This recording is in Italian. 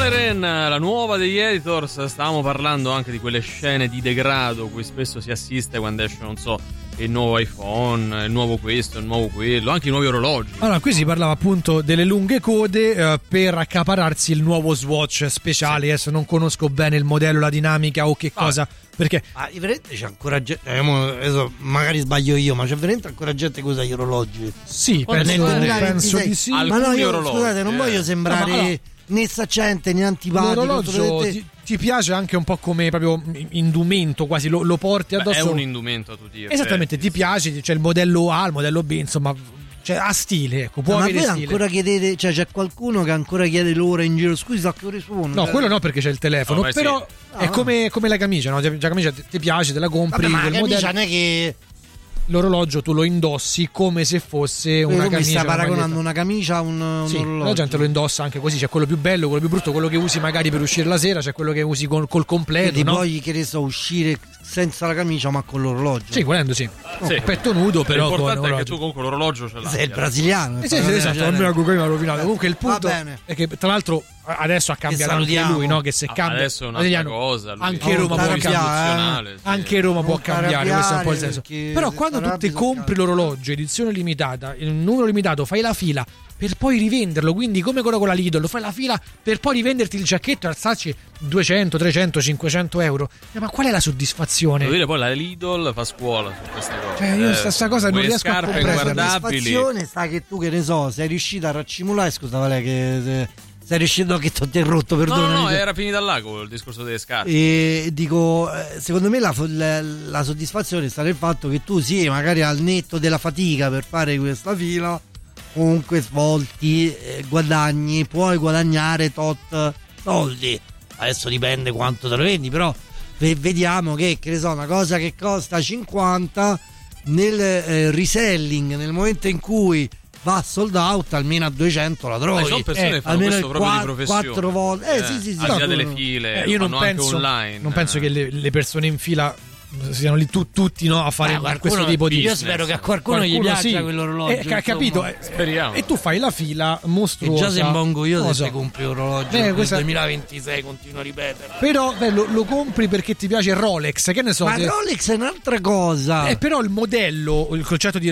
Seren, la nuova degli Editors. Stavamo parlando anche di quelle scene di degrado cui spesso si assiste quando esce, non so, il nuovo iPhone, il nuovo questo, il nuovo quello, anche i nuovi orologi. Allora, qui si parlava appunto delle lunghe code per accapararsi il nuovo Swatch speciale. Sì. Adesso non conosco bene il modello, la dinamica o che cosa, perché veramente c'è ancora gente, adesso magari sbaglio io, ma c'è veramente ancora gente che usa gli orologi. Sì, penso di sì. Ma no, io scusate, non voglio sembrare né saccente né antipatico. L'orologio ti piace anche un po' come proprio indumento, quasi lo porti addosso. È un indumento a tutti. Esattamente, ti piace, c'è il modello A, il modello B, insomma, cioè ha stile, ecco, può avere stile. Ancora chiedete, cioè c'è qualcuno che ancora chiede l'ora in giro, scusi, so che ore sono? No, quello no, perché c'è il telefono, no, però sì. È come la camicia, no? La camicia ti piace, te la compri. Vabbè, ma del la camicia modello. non è che l'orologio tu lo indossi come se fosse una camicia. Mi sta paragonando una camicia a un orologio. La gente lo indossa anche così, c'è quello più bello, quello più brutto, quello che usi magari per uscire la sera, c'è quello che usi col completo. Quindi poi che ne so, uscire senza la camicia ma con l'orologio. Sì, volendo sì. Petto nudo, però l'importante con è che tu comunque l'orologio ce l'hai. Sei il brasiliano. Sì, esatto, almeno la cocaina rovinato. Comunque il punto è che tra l'altro adesso ha cambiato anche lui, no? Che se cambia adesso è un'altra cosa. Anche Roma può cambiare. Anche Roma può cambiare, questo è un po' il senso. Però quando tu ti compri l'orologio edizione limitata, in un numero limitato, fai la fila per poi rivenderlo, quindi come quello con la Lidl, fai la fila per poi rivenderti il giacchetto e alzarci 200, 300, 500 euro. Ma qual è la soddisfazione? Devo dire, poi la Lidl fa scuola su queste cose. Cioè io stessa cosa non riesco a comprendere. La soddisfazione sta che tu, che ne so, sei riuscito a raccimolare, scusa Vale, che sei riuscito, che ti ho interrotto, perdona. No, era finita all'ago il discorso delle scarpe. E dico, secondo me la soddisfazione sta nel fatto che tu sì, magari al netto della fatica per fare questa fila, comunque svolti, guadagni, puoi guadagnare tot soldi. Adesso dipende quanto te lo vendi, però vediamo che ne so, una cosa che costa 50 nel reselling, nel momento in cui va sold out, almeno a 200 la trovi. Sono persone che fanno questo proprio di professione. 4 volte. Sì. Al di là delle file, io non penso, online. Non penso che le persone in fila siano lì tutti, no, a fare questo tipo di. Io spero che a qualcuno gli piaccia quell'orologio. Capito? Speriamo. E tu fai la fila mostruosa. E già se imbongo io se compri orologio nel 2026, continuo a ripetere. Però lo compri perché ti piace Rolex, che ne so. Ma Rolex è un'altra cosa. Però il modello, il concetto di